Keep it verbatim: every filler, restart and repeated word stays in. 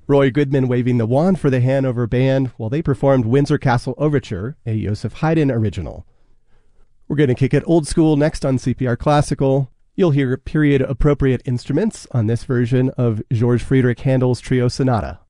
Roy Goodman waving the wand for the Hanover Band while they performed Windsor Castle Overture, a Joseph Haydn original. We're going to kick it old school next on C P R Classical. You'll hear period-appropriate instruments on this version of George Friedrich Handel's Trio Sonata.